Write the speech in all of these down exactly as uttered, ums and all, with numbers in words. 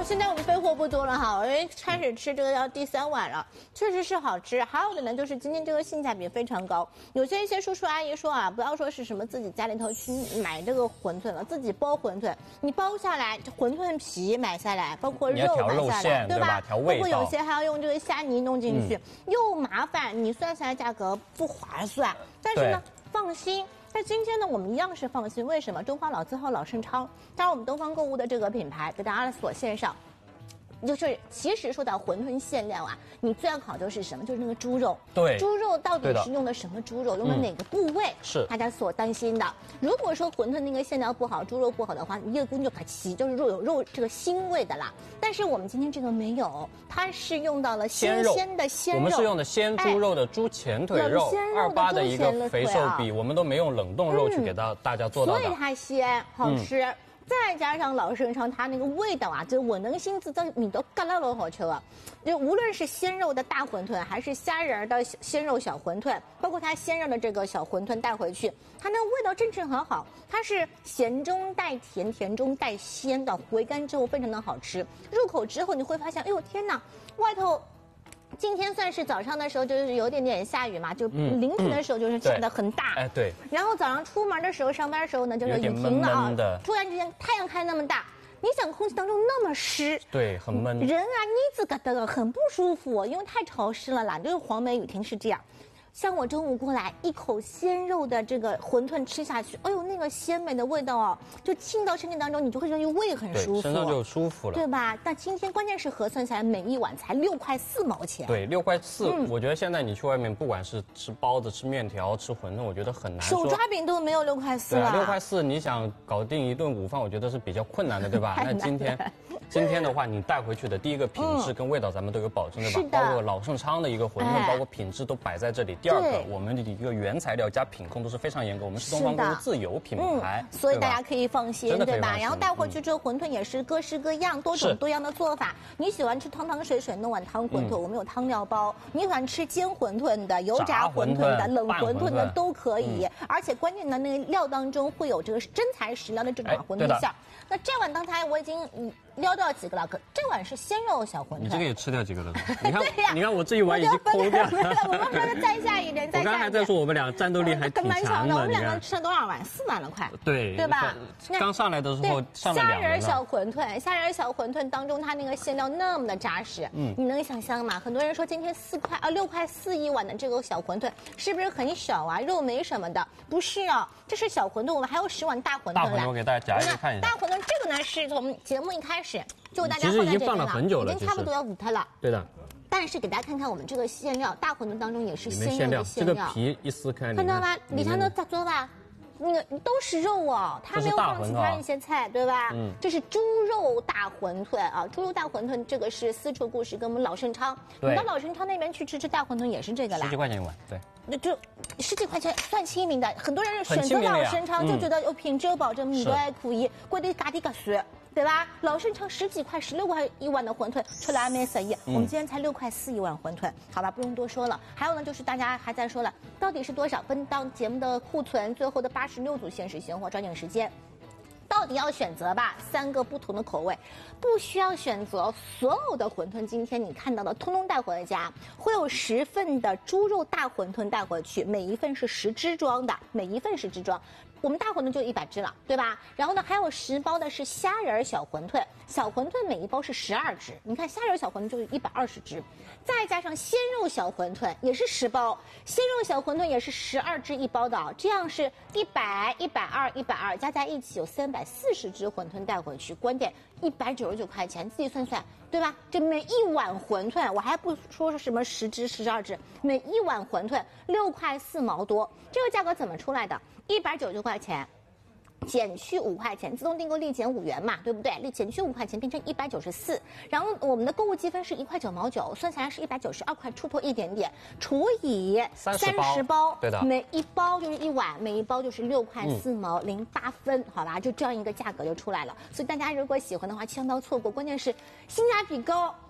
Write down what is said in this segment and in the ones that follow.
现在我们备货不多了哈，我开始吃这个要第三碗了，确实是好吃。还有的呢，就是今天这个性价比非常高。有些一些叔叔阿姨说啊，不要说是什么自己家里头去买这个馄饨了，自己包馄饨，你包下来，馄饨皮买下来，包括肉买下来，对吧？ 调味道， 包括有些还要用这个虾泥弄进去，嗯、又麻烦，你算下来价格不划算。但是呢，放心。那今天呢，我们一样是放心，为什么？东方老字号老盛昌，当然我们东方购物的这个品牌给大家锁线上。就是其实说到馄饨馅料啊，你最好就是什么？就是那个猪肉。 对， 猪肉到底是用的什么猪肉？用的哪个部位？ 是大家所担心的。如果说馄饨那个馅料不好，猪肉不好的话，一个根就可齐，就是肉有肉这个腥味的啦。但是我们今天这个没有，它是用到了新鲜的鲜肉。 我们是用的鲜猪肉的猪前腿肉，二八的一个肥瘦比，我们都没用冷冻肉去给到大家做到的， 所以它鲜好吃。嗯再加上老盛昌，它那个味道啊，就我能心思在米都嘎啦了好吃了。就无论是鲜肉的大馄饨，还是虾仁的鲜肉小馄饨，包括它鲜肉的这个小馄饨带回去，它那个味道正正很好。它是咸中带甜，甜中带鲜的，回甘之后非常的好吃。入口之后你会发现，哎呦天哪，外头。今天算是早上的时候，就是有点点下雨嘛，就凌晨的时候就是下得很大。 哎、嗯，对。 然后早上出门的时候，上班的时候呢，就是雨停了啊，突然之间太阳开那么大，你想空气当中那么湿， 对，很闷。 人啊，妮子嘎哒的很不舒服，因为太潮湿了啦。这个黄梅雨停是这样。像我中午过来一口鲜肉的这个馄饨吃下去，哎呦，那个鲜美的味道哦，就沁到身体当中，你就会觉得胃很舒服， 身上就舒服了， 对吧？但今天关键是核算下来，每一碗才六块四毛钱。 对，六块四、嗯。我觉得现在你去外面，不管是吃包子、吃面条、吃馄饨，我觉得很难。 手抓饼都没有六块四了。 对啊，六块四，你想搞定一顿午饭，我觉得是比较困难的，对吧？那今天，今天的话，你带回去的第一个品质跟味道，咱们都有保证，对吧？ 是的。 包括老盛昌的一个馄饨，哎、包括品质都摆在这里。第二个，我们的一个原材料加品控都是非常严格，我们是东方购物自有品牌、 嗯，所以大家可以放心，对吧？然后带回去之后， 馄饨也是各式各样、多种多样的做法。你喜欢吃汤汤水水弄碗汤馄饨，嗯、我们有汤料包；你喜欢吃煎馄饨的、油炸馄饨的、冷馄饨的都可以。嗯、而且关键的那个料当中会有这个真材实料的这种馄饨馅。那这碗刚才我已经嗯撩掉几个了，可这碗是鲜肉小馄饨。 你这个也吃掉几个了？你看，你看我这一碗已经抠掉了。 我们还是再下一点，再下一点。 我刚才还在说我们俩战斗力还挺强的， 我们两个吃了多少碗？四碗了快。 对， 对吧？ 刚上来的时候上了两虾仁小馄饨，虾仁小馄饨当中它那个馅料那么的扎实，嗯，你能想象吗？很多人说今天四块啊六块四一碗的这个小馄饨是不是很小啊？肉没什么的，不是啊，这是小馄饨，我们还有十碗大馄饨。 大馄饨我给大家夹一个看一下。 大馄饨这个呢是从节目一开始就给大家其实已经放了很久了， 已经差不多要五特了。 对的。 但是给大家看看我们这个馅料，大馄饨当中也是鲜肉的馅料，这个皮一撕开， 看到吗？里头的咋做吧？那个都是肉哦，它没有放其他一些菜，对吧？嗯，这是猪肉大馄饨啊，猪肉大馄饨这个是私厨故事跟我们老盛昌，你到老盛昌那边去吃吃大馄饨也是这个啦， 十几块钱一碗，对， 那就十几块钱算亲民的，很多人选择老盛昌就觉得有品质有保证，米都还可以，贵的嘎滴嘎碎。对吧？老盛昌十几块、十六块一碗的馄饨，出来没生意。嗯、我们今天才六块四一碗馄饨，好吧，不用多说了。还有呢，就是大家还在说了，到底是多少？分到节目的库存，最后的八十六组限时现货，抓紧时间。到底要选择吧，三个不同的口味，不需要选择所有的馄饨。今天你看到的通通带回家，会有十份的猪肉大馄饨带回去，每一份是十只装的，每一份十只装。我们大馄饨就一百只了，对吧？然后呢，还有十包的是虾仁小馄饨，小馄饨每一包是十二只，你看虾仁小馄饨就是一百二十只，再加上鲜肉小馄饨也是十包，鲜肉小馄饨也是十二只一包的，这样是一百、一百二、一百二，加在一起有三百四十只馄饨带回去，关键一百九十九块钱，自己算算，对吧？这每一碗馄饨，我还不说是什么十只、十二只，每一碗馄饨六块四毛多，这个价格怎么出来的？一百九十九块钱。减去五块钱，自动订购立减五元嘛，对不对？立减去五块钱变成一百九十四，然后我们的购物积分是一块九毛九，算下来是一百九十二块出头一点点，除以三十包， 对的， 每一包就是一碗，每一包就是六块四毛零八分，好吧，就这样一个价格就出来了。所以大家如果喜欢的话，千万不要错过，关键是性价比高。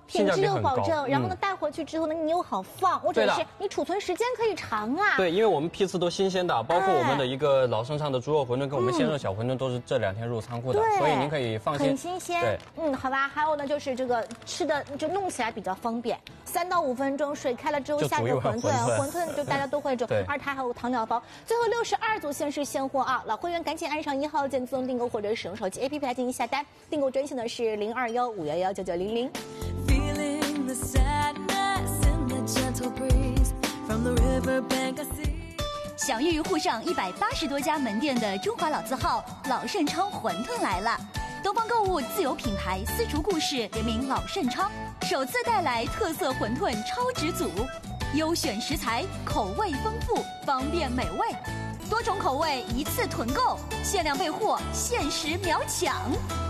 品质又保证，然后呢带回去之后呢你又好放，或者是你储存时间可以长啊。 对，因为我们批次都新鲜的，包括我们的一个老盛昌的猪肉馄饨跟我们鲜肉小馄饨都是这两天入仓库的，所以您可以放心。 很新鲜。 对， 嗯，好吧。还有呢，就是这个吃的就弄起来比较方便，三到五分钟水开了之后下个馄饨，馄饨就大家都会煮。而它还有糖料包。最后六十二组限时现货啊，老会员赶紧按上一号键自动订购或者使用手机 A P P 来进行下单。订购专线呢是零二幺五幺幺九九零零。 享誉沪上一百八十多家门店的中华老字号老盛昌馄饨来了。东方购物自有品牌丝竹故事联名老盛昌，首次带来特色馄饨超值组，优选食材，口味丰富，方便美味，多种口味一次囤购，限量备货，限时秒抢。